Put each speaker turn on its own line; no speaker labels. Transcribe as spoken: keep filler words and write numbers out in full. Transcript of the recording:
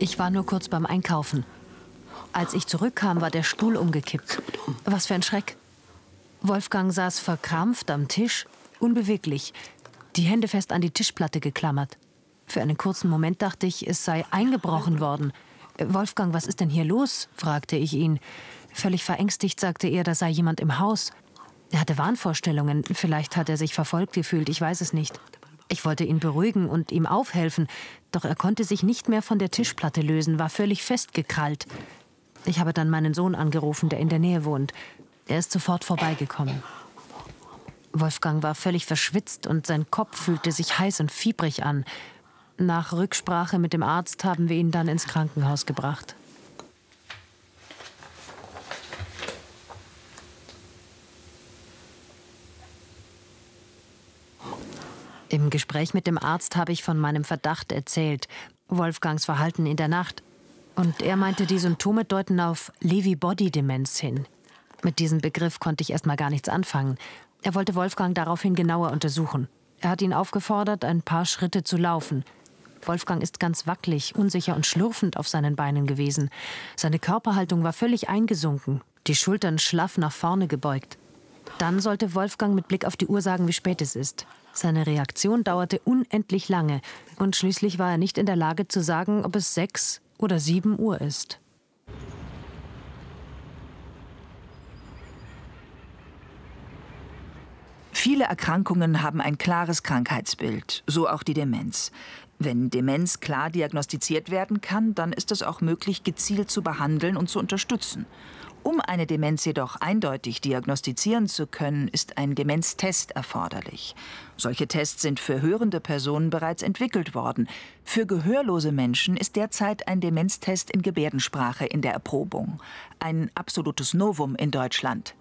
Ich war nur kurz beim Einkaufen. Als ich zurückkam, war der Stuhl umgekippt. Was für ein Schreck. Wolfgang saß verkrampft am Tisch, unbeweglich, die Hände fest an die Tischplatte geklammert. Für einen kurzen Moment dachte ich, es sei eingebrochen worden. »Wolfgang, was ist denn hier los?« fragte ich ihn. Völlig verängstigt sagte er, da sei jemand im Haus. Er hatte Wahnvorstellungen, vielleicht hat er sich verfolgt gefühlt, ich weiß es nicht. Ich wollte ihn beruhigen und ihm aufhelfen, doch er konnte sich nicht mehr von der Tischplatte lösen, war völlig festgekrallt. Ich habe dann meinen Sohn angerufen, der in der Nähe wohnt. Er ist sofort vorbeigekommen. Wolfgang war völlig verschwitzt und sein Kopf fühlte sich heiß und fiebrig an. Nach Rücksprache mit dem Arzt haben wir ihn dann ins Krankenhaus gebracht. Im Gespräch mit dem Arzt habe ich von meinem Verdacht erzählt, Wolfgangs Verhalten in der Nacht. Und er meinte, die Symptome deuten auf Lewy-Body-Demenz hin. Mit diesem Begriff konnte ich erst mal gar nichts anfangen. Er wollte Wolfgang daraufhin genauer untersuchen. Er hat ihn aufgefordert, ein paar Schritte zu laufen. Wolfgang ist ganz wackelig, unsicher und schlurfend auf seinen Beinen gewesen. Seine Körperhaltung war völlig eingesunken, die Schultern schlaff nach vorne gebeugt. Dann sollte Wolfgang mit Blick auf die Uhr sagen, wie spät es ist. Seine Reaktion dauerte unendlich lange und schließlich war er nicht in der Lage zu sagen, ob es sechs oder sieben Uhr ist.
Viele Erkrankungen haben ein klares Krankheitsbild, so auch die Demenz. Wenn Demenz klar diagnostiziert werden kann, dann ist es auch möglich, gezielt zu behandeln und zu unterstützen. Um eine Demenz jedoch eindeutig diagnostizieren zu können, ist ein Demenztest erforderlich. Solche Tests sind für hörende Personen bereits entwickelt worden. Für gehörlose Menschen ist derzeit ein Demenztest in Gebärdensprache in der Erprobung. Ein absolutes Novum in Deutschland.